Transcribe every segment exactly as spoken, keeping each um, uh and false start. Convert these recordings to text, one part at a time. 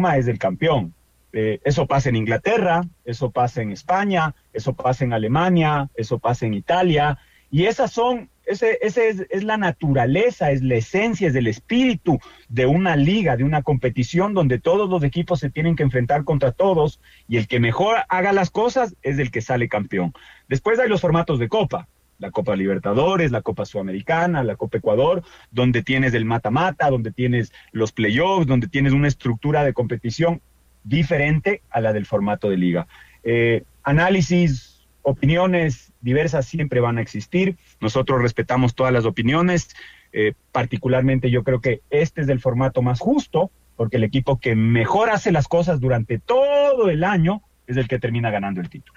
suma es el campeón. Eh, eso pasa en Inglaterra, eso pasa en España, eso pasa en Alemania, eso pasa en Italia, y esas son, ese, ese es, es la naturaleza, es la esencia, es el espíritu de una liga, de una competición donde todos los equipos se tienen que enfrentar contra todos, y el que mejor haga las cosas es el que sale campeón. Después hay los formatos de Copa, la Copa Libertadores, la Copa Sudamericana, la Copa Ecuador, donde tienes el mata-mata, donde tienes los playoffs, donde tienes una estructura de competición diferente a la del formato de liga. Eh, análisis, opiniones diversas siempre van a existir. Nosotros respetamos todas las opiniones. Eh, particularmente yo creo que este es el formato más justo, porque el equipo que mejor hace las cosas durante todo el año es el que termina ganando el título.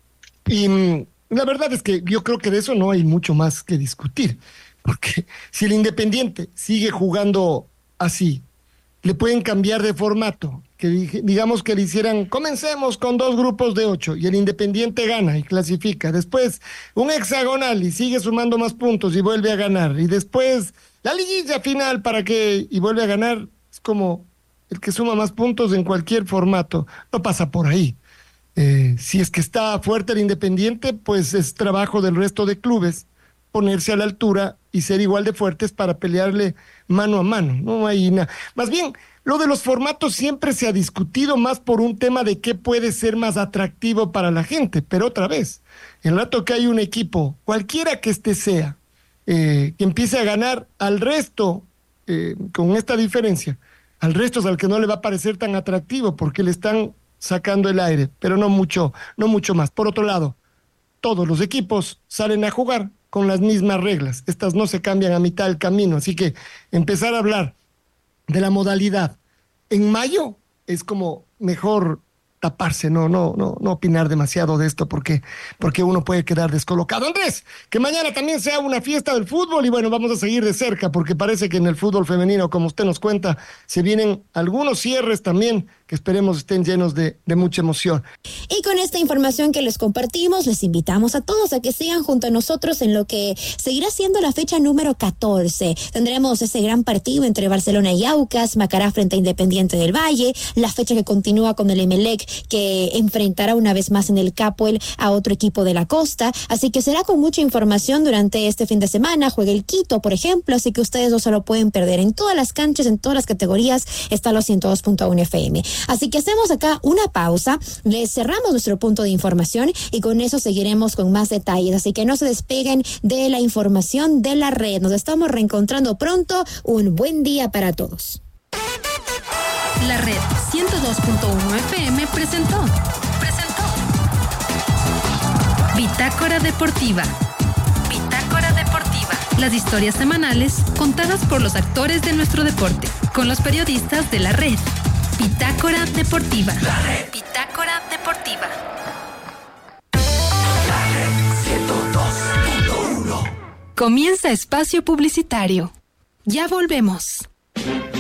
Y mm, la verdad es que yo creo que de eso no hay mucho más que discutir, porque si el Independiente sigue jugando así, le pueden cambiar de formato, que digamos que le hicieran, comencemos con dos grupos de ocho y el Independiente gana y clasifica, después un hexagonal y sigue sumando más puntos y vuelve a ganar, y después la liguilla final para que, y vuelve a ganar, es como el que suma más puntos en cualquier formato, no pasa por ahí. Eh, si es que está fuerte el Independiente, pues es trabajo del resto de clubes ponerse a la altura y ser igual de fuertes para pelearle mano a mano. No hay nada. Más bien, lo de los formatos siempre se ha discutido más por un tema de qué puede ser más atractivo para la gente, pero otra vez, el rato que hay un equipo, cualquiera que este sea, eh, que empiece a ganar al resto, eh, con esta diferencia, al resto es al que no le va a parecer tan atractivo porque le están sacando el aire, pero no mucho, no mucho más. Por otro lado, todos los equipos salen a jugar con las mismas reglas. Estas no se cambian a mitad del camino, así que empezar a hablar de la modalidad en mayo es como mejor taparse, no, no, no, no opinar demasiado de esto porque, porque uno puede quedar descolocado. Andrés, que mañana también sea una fiesta del fútbol y bueno, vamos a seguir de cerca porque parece que en el fútbol femenino, como usted nos cuenta, se vienen algunos cierres también que esperemos estén llenos de, de mucha emoción. Y con esta información que les compartimos, les invitamos a todos a que sigan junto a nosotros en lo que seguirá siendo la fecha número catorce. Tendremos ese gran partido entre Barcelona y Aucas, Macará frente a Independiente del Valle, la fecha que continúa con el Emelec, que enfrentará una vez más en el Capuel a otro equipo de la costa, así que será con mucha información durante este fin de semana. Juega el Quito, por ejemplo, así que ustedes no se lo pueden perder. En todas las canchas, en todas las categorías, está los ciento dos punto uno F M. Así que hacemos acá una pausa, les cerramos nuestro punto de información y con eso seguiremos con más detalles, así que no se despeguen de la información de la red. Nos estamos reencontrando pronto. Un buen día para todos. La red ciento dos punto uno F M presentó. Presentó. Bitácora Deportiva. Bitácora Deportiva. Las historias semanales contadas por los actores de nuestro deporte, con los periodistas de la red. Bitácora Deportiva. La red. Bitácora Deportiva. La red ciento dos punto uno. Comienza espacio publicitario. Ya volvemos.